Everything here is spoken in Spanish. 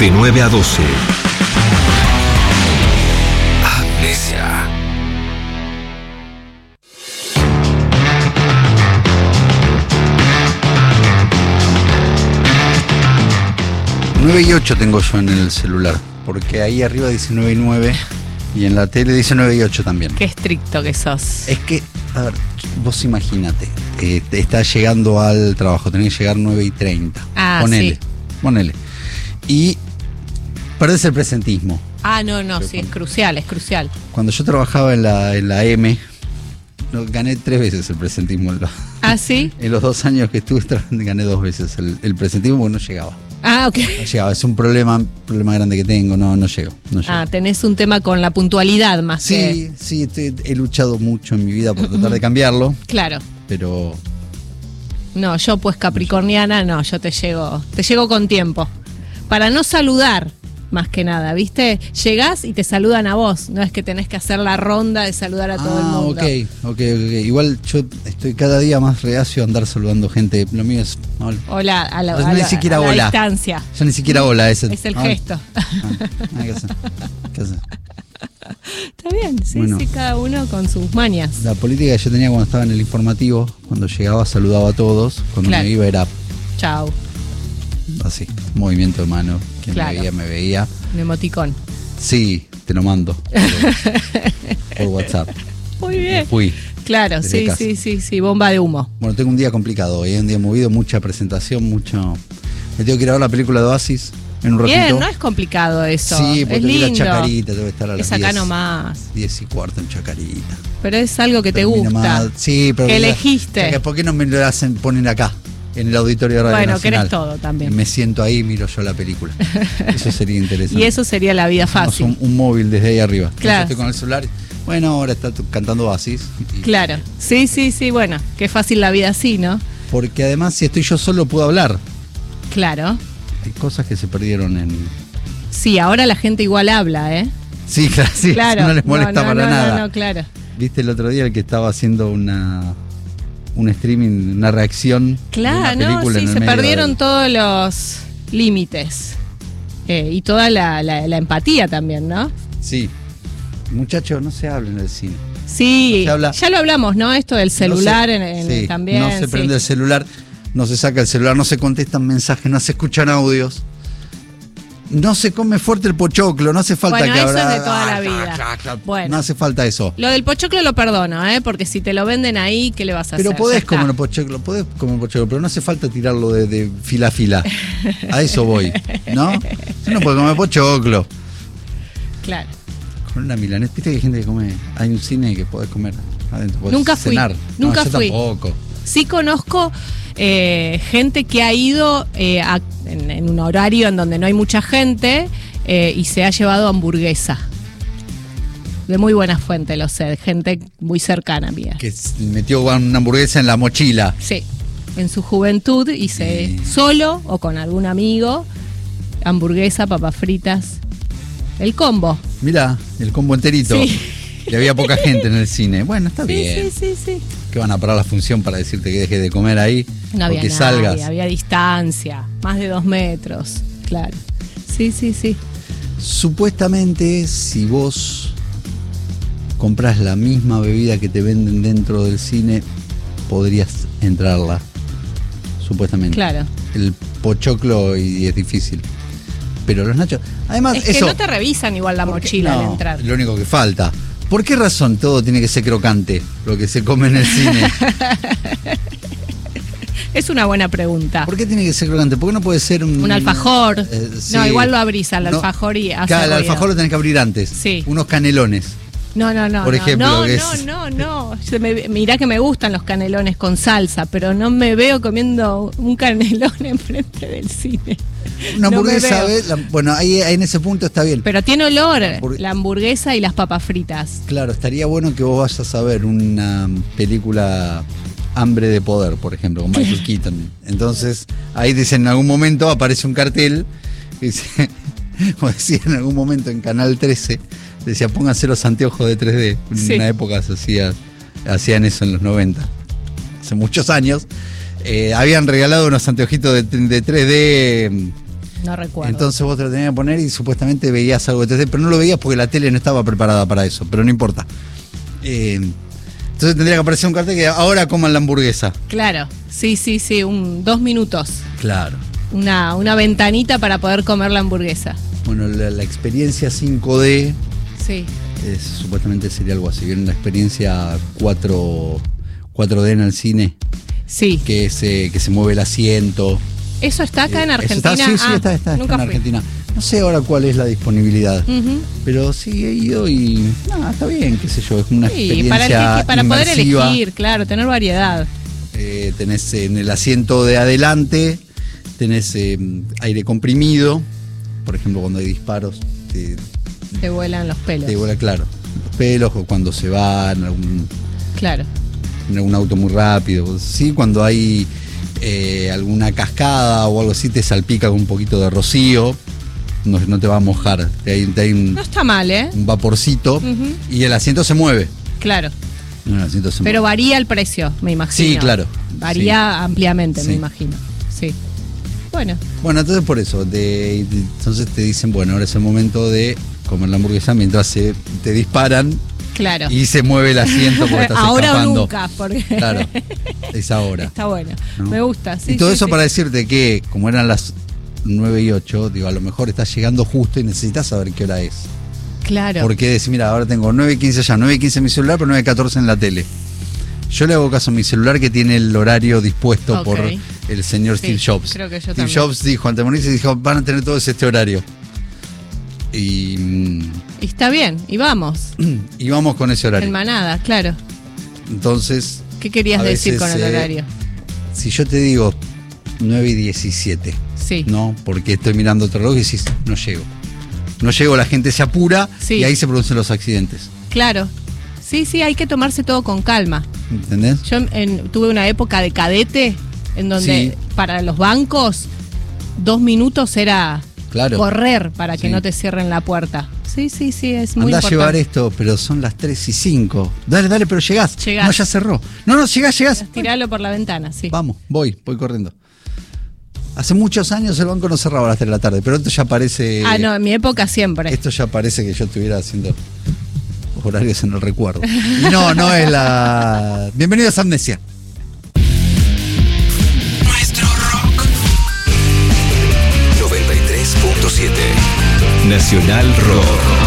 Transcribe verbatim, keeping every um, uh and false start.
de nueve a doce. Amnesia. nueve y ocho tengo yo en el celular, porque ahí arriba dice nueve y nueve y en la tele dice nueve y ocho también. Qué estricto que sos. Es que, a ver, vos imagínate, eh, te estás llegando al trabajo, tenés que llegar nueve y treinta. Ah, ponele, sí. ponele. Y perdés el presentismo. Ah, no, no, Pero sí, cuando, es crucial, es crucial. Cuando yo trabajaba en la, en la M, no, gané tres veces el presentismo. En los, ¿Ah, sí? En los dos años que estuve trabajando gané dos veces el, el presentismo porque no llegaba. Ah, ok. No llegaba, es un problema, problema grande que tengo, no, no llego, no llego. Ah, tenés un tema con la puntualidad más Sí, que... sí, estoy- he luchado mucho en mi vida por tratar de cambiarlo, Claro. pero No, yo pues capricorniana, no, yo te llego, te llego con tiempo. Para no saludar, más que nada, ¿viste? Llegás y te saludan a vos, no es que tenés que hacer la ronda de saludar a todo el ah, mundo. ok, ok, ok. Igual yo estoy cada día más reacio a andar saludando gente. Lo mío es hola. Hola, a la, No, a ni la- siquiera a la hola. distancia. Ya ni siquiera hola ese. Es el ah, gesto. ah, ah, ¿qué hace? ¿Qué hace? Está bien, sí, Bueno. sí, cada uno con sus mañas. La política que yo tenía cuando estaba en el informativo, cuando llegaba saludaba a todos, cuando Claro. me iba era Chau, así, movimiento de mano, quien Claro. me veía, me veía. un emoticón. Sí, te lo mando por, por WhatsApp. Muy Me bien. fui. Claro, desde sí, casa. sí, sí, sí, bomba de humo. Bueno, tengo un día complicado hoy, ¿eh? Un día movido, mucha presentación, mucho... Me tengo que ir a ver la película de Oasis en un ratito. Bien, no es complicado eso. Sí, porque es tengo que ir a lindo. Chacarita, tengo que estar a las Es acá diez, nomás. diez y cuarto en Chacarita. Pero es algo que te Termina gusta. más- Sí, pero... Que mira, elegiste. Chaca- ¿Por qué no me lo hacen poner acá, en el auditorio de Radio Bueno, Nacional? querés todo también. Me siento ahí y miro yo la película. Eso sería interesante. Y eso sería la vida Hacemos fácil. Un, un móvil desde ahí arriba. Claro. Yo estoy con el celular. Bueno, ahora está tu- cantando Oasis. y- Claro. Sí, sí, sí, bueno, qué fácil la vida así, ¿no? Porque además, si estoy yo solo, puedo hablar. Claro. Hay cosas que se perdieron en... Sí, ahora la gente igual habla, ¿eh? Sí, claro, sí, Claro. no les molesta no, no, para no, nada. No, no, claro. ¿Viste el otro día el que estaba haciendo una un streaming, una reacción de Claro, una no, película sí, en el se medio perdieron del- todos los límites. Eh, y toda la, la- la empatía también, ¿no? Sí. Muchachos, no se hablen del cine. Sí, Se habla- ya lo hablamos, ¿no? Esto del celular No se- en, en- sí, también. No se sí. prende el celular, no se saca el celular, no se contestan mensajes, no se escuchan audios. No se come fuerte el pochoclo, no hace falta Bueno, que eso abra- es de toda la Ah, vida. clac, clac, Bueno. No hace falta eso. Lo del pochoclo lo perdono, ¿eh? Porque si te lo venden ahí, ¿qué le vas a Pero hacer? podés Ya está. comer el pochoclo, podés comer pochoclo, pero no hace falta tirarlo de, de fila a fila. A eso voy, ¿no? Yo no puedo comer pochoclo. Claro. Con una milanesa, viste que hay gente que come, hay un cine que podés comer adentro, podés Nunca fui, cenar. nunca no, yo fui. tampoco. Sí conozco eh, gente que ha ido eh, a- en, en un horario en donde no hay mucha gente eh, y se ha llevado hamburguesa. De muy buena fuente, lo sé, de gente muy cercana mía. Que s- metió una hamburguesa en la mochila. Sí, en su juventud hice Sí. solo o con algún amigo, hamburguesa, papas fritas, el combo. Mirá, el combo enterito. Sí. Y había poca gente en el cine. Bueno, está Sí, bien. sí, sí, sí. Que van a parar la función para decirte que dejes de comer ahí. No o había que nadie, salgas. había distancia, más de dos metros, claro. Sí, sí, sí. Supuestamente, si vos compras la misma bebida que te venden dentro del cine, podrías entrarla. Supuestamente. Claro. El pochoclo y es difícil. Pero los nachos. Además, Es que eso. no te revisan igual la ¿por qué? mochila al No, entrar. Lo único que falta. ¿Por qué razón todo tiene que ser crocante? Lo que se come en el cine. Es una buena pregunta. ¿Por qué tiene que ser crocante? ¿Por qué no puede ser un. Un alfajor. Eh, sí. No, igual lo abrís al No, alfajor y hace Claro, el ruido. alfajor lo tenés que abrir antes. Sí. Unos canelones. No, no, no. por no, ejemplo, no, que no, es- no, no. Se me- mirá que me gustan los canelones con salsa, pero no me veo comiendo un canelón enfrente del cine. Una No me hamburguesa, veo. ¿ves? La- bueno, ahí, ahí en ese punto está bien. Pero tiene olor Hamburg- la hamburguesa y las papas fritas. Claro, estaría bueno que vos vayas a ver una película Hambre de Poder, por ejemplo, con Michael Keaton. Entonces, ahí dice, en algún momento aparece un cartel que dice, como decía en algún momento en Canal trece, decía, pónganse los anteojos de tres D. En Sí. una época se hacía, hacían eso en los noventa. Hace muchos años. Eh, habían regalado unos anteojitos de, de tres D No recuerdo. Entonces vos te lo tenías que poner y supuestamente veías algo de tres D, pero no lo veías porque la tele no estaba preparada para eso, pero no importa. Eh, entonces tendría que aparecer un cartel que ahora coman la hamburguesa. Claro, sí, sí, sí, un, dos minutos. Claro. Una, una ventanita para poder comer la hamburguesa. Bueno, la, la experiencia cinco D Sí. es, supuestamente sería algo así. Viene una experiencia cuatro D en el cine, Sí. que se, que se mueve el asiento. ¿Eso está acá en Eh, Argentina? Está, sí, sí, Ah, está, está, está nunca en fui. Argentina. No sé ahora cuál es la disponibilidad, Ujú. pero sí he ido y no, está bien, qué sé yo, es una Sí, experiencia para, el que- para poder inmersiva. elegir, claro, tener variedad. Eh, tenés en el asiento de adelante, tenés eh, aire comprimido, por ejemplo cuando hay disparos, te, Te vuelan los pelos. te vuela claro, los pelos, o cuando se va en algún, Claro. en algún auto muy rápido, sí, cuando hay eh, alguna cascada o algo así, te salpica con un poquito de rocío, no, no te va a mojar, te hay, te hay un, No está mal, ¿eh? un vaporcito Ujú. y el asiento se mueve. Claro. No, el asiento se Pero mueve. varía el precio, me imagino. Sí, claro. Varía ampliamente, Sí. me imagino. Sí. Bueno, Bueno, entonces por eso, de- de- entonces te dicen, bueno, ahora es el momento de comer la hamburguesa mientras se, te disparan claro. y se mueve el asiento porque estás Ahora escapando. o nunca, porque Claro, es ahora. está bueno. ¿no? Me gusta. Sí, y todo sí, eso sí. para decirte que, como eran las nueve y ocho, digo, a lo mejor estás llegando justo y necesitas saber qué hora es. Claro. Porque decís, mira, ahora tengo nueve y quince allá, nueve y quince en mi celular, pero nueve y catorce en la tele. Yo le hago caso a mi celular que tiene el horario dispuesto Ok. por el señor Sí, Steve Jobs. creo que yo Steve también. Jobs dijo, ante morirse, dijo, van a tener todos este horario. Y, mm, Y está bien, y vamos. y vamos con ese horario. En manada, claro. Entonces, ¿Qué querías a decir veces, con el eh, horario? si yo te digo nueve y diecisiete, Sí. ¿no? Porque estoy mirando otro reloj y decís, no llego. No llego, la gente se apura Sí. y ahí se producen los accidentes. Claro. Sí, sí, hay que tomarse todo con calma. ¿Entendés? Yo en- tuve una época de cadete en donde Sí. para los bancos dos minutos era Claro. correr para que Sí. no te cierren la puerta. Sí, sí, sí, es muy Andá a importante. llevar esto, pero son las tres y cinco. Dale, dale, pero llegás. Llegás. No, ya cerró. No, no, llegás, llegás. Tiralo por la ventana, sí. Vamos, voy, voy corriendo. Hace muchos años el banco no cerraba a las tres de la tarde, pero esto ya parece. Ah, no, en mi época siempre. Esto ya parece que yo estuviera haciendo horarios en el recuerdo. Y no, no es la. Bienvenidos a Amnesia. Nuestro rock. noventa y tres punto siete Nacional Rock.